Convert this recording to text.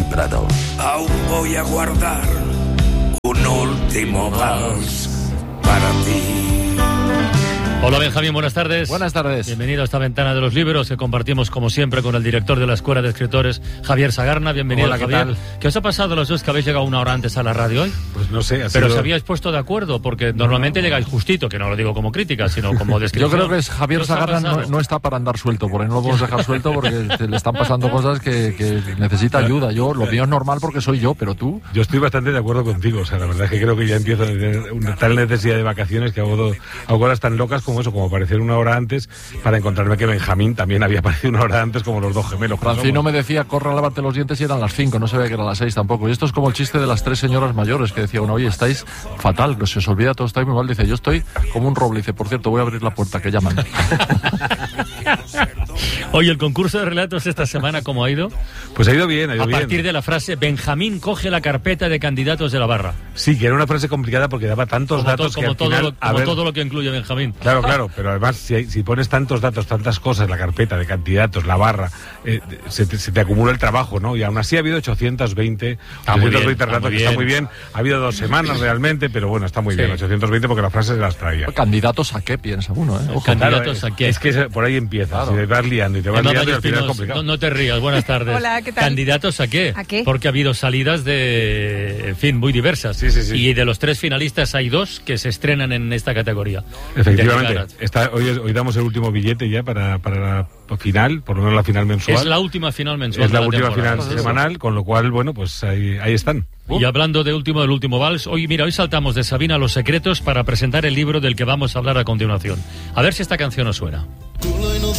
Prado. Aún voy a guardar un último vals para ti. Hola Benjamín, buenas tardes. Buenas tardes. Bienvenido a esta ventana de los libros que compartimos como siempre con el director de la Escuela de Escritores, Javier Sagarna. Bienvenido. Hola, Javier. ¿qué tal? ¿Qué os ha pasado a los dos que habéis llegado una hora antes a la radio hoy? Pues no sé. Pero os habíais puesto de acuerdo, porque normalmente llegáis justito, que no lo digo como crítica, sino como descripción. Yo creo que Javier Sagarna no está para andar suelto, porque no lo podemos dejar suelto porque le están pasando cosas que necesita ayuda. Lo mío es normal porque soy yo, pero tú... Yo estoy bastante de acuerdo contigo, o sea, la verdad es que creo que ya empiezo a tener una tal necesidad de vacaciones que hago horas tan locas como eso, como aparecer una hora antes para encontrarme que Benjamín también había aparecido una hora antes como los dos gemelos. Francino me decía, corre a lavarte los dientes y eran las 5, no se ve que eran las 6 tampoco. Y esto es como el chiste de las 3 señoras mayores que decía uno, oye, estáis fatal, se os olvida todo, estáis muy mal. Dice, yo estoy como un roble. Dice, por cierto, voy a abrir la puerta, que llaman. Oye, el concurso de relatos esta semana, ¿cómo ha ido? Pues ha ido bien, ha ido bien. A partir de la frase, Benjamín coge la carpeta de candidatos de la barra. Sí, que era una frase complicada porque daba tantos datos que al final... todo lo que incluye Benjamín. Claro, pero además si pones tantos datos, tantas cosas en la carpeta de candidatos, la barra, se te acumula el trabajo, ¿no? Y aún así ha habido 820 relatos, que está muy bien. Ha habido 2 semanas realmente, pero bueno, está muy bien, 820 porque las frases las traía. ¿Candidatos a qué piensa uno, Ojo, ¿candidatos a qué? Es que por ahí empieza, claro. Si te vas liando y al final es complicado. No te rías, buenas tardes. Hola, ¿qué tal? ¿Candidatos a qué? ¿A qué? Porque ha habido salidas de, en fin, muy diversas. Sí. Y de los 3 finalistas hay 2 que se estrenan en esta categoría. Efectivamente. Hoy damos el último billete ya para la final, por lo menos la final mensual. Es la última final mensual. Es la última final semanal, con lo cual, bueno, pues ahí están. Y hablando del último vals, hoy saltamos de Sabina a Los Secretos para presentar el libro del que vamos a hablar a continuación. A ver si esta canción os suena.